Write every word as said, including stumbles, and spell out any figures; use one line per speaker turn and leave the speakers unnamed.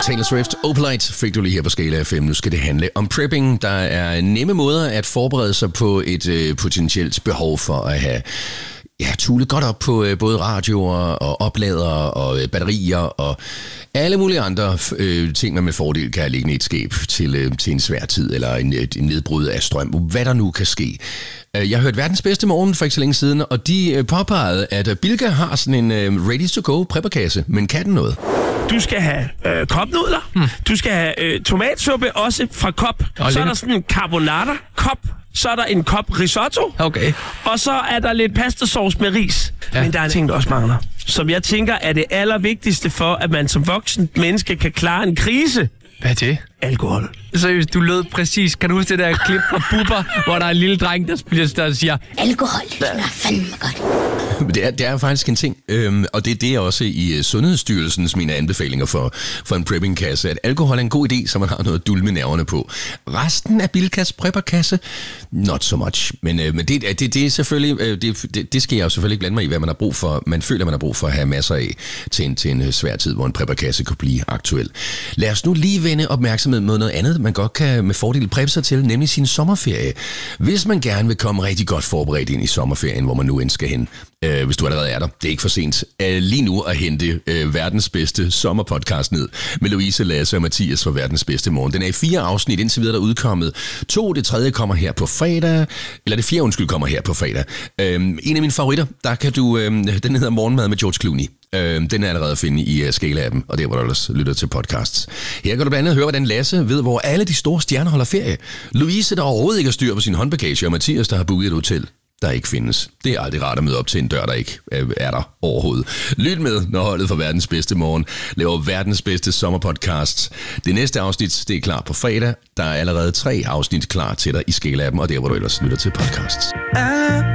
Taylor Swift, Opalite fik du lige her på Skala F M. Nu skal det handle om prepping. Der er nemme måder at forberede sig på et øh, potentielt behov for at have ja, tulet godt op på øh, både radioer og opladere og øh, batterier og alle mulige andre øh, ting, man med fordel kan ligge i et skab til, øh, til en svær tid eller en, en nedbrud af strøm. Hvad der nu kan ske. Jeg hørte Verdens Bedste Morgen for ikke så længe siden, og de påpegede, at Bilka har sådan en ready-to-go prepperkasse, men kan den noget?
Du skal have øh, kopnudler, hmm. du skal have øh, tomatsuppe også fra kop, oh, så er der sådan en carbonara-kop, så er der en kop risotto,
okay.
og så er der lidt pastasauce med ris. Ja. Men der er en ting, der også mangler, som jeg tænker er det allervigtigste for, at man som voksen menneske kan klare en krise.
Hvad er det?
Alkohol.
Seriøst, du lød præcis. Kan du huske det der klip fra Bubber, hvor der er en lille dreng, der, spiller, der siger...
Alkohol smager fandme godt.
Det er, det er faktisk en ting, øhm, og det, det er også i Sundhedsstyrelsens mine anbefalinger for, for en preppingkasse, at alkohol er en god idé, så man har noget at dulme nerverne på. Resten af Bilkas prepperkasse, not so much. Men, øh, men det, det, det er selvfølgelig, øh, det, det, det skal jeg jo selvfølgelig ikke blande mig i, hvad man har brug for. Man føler, man har brug for at have masser af til en, til en svær tid, hvor en prepperkasse kunne blive aktuel. Lad os nu lige vende opmærksomhed mod noget andet, man godt kan med fordel preppe sig til, nemlig sin sommerferie. Hvis man gerne vil komme rigtig godt forberedt ind i sommerferien, hvor man nu end skal hen, øh, hvis du allerede er der, det er ikke for sent, øh, lige nu at hente øh, verdens bedste sommerpodcast ned med Louise, Lasse og Mathias fra Verdens Bedste Morgen. Den er i fire afsnit, indtil videre der er udkommet. To, det tredje kommer her på fredag, eller det fjerde, undskyld, kommer her på fredag. Øh, en af mine favoritter, der kan du, øh, den hedder Morgenmad med George Clooney. Øh, den er allerede at finde i uh, Skala-appen, og der hvor du ellers lytter til podcasts. Her kan du blandt andet høre, hvordan Lasse ved, hvor alle de store stjerner holder ferie. Louise, der overhovedet ikke har styr på sin håndbagage, og Mathias, der har booket et hotel, der ikke findes. Det er aldrig rart at møde op til en dør, der ikke øh, er der overhovedet. Lyt med, når holdet for Verdens Bedste Morgen laver verdens bedste sommerpodcast. Det næste afsnit, det er klar på fredag. Der er allerede tre afsnit klar til dig i Skala-appen, og der hvor du ellers lytter til podcasts.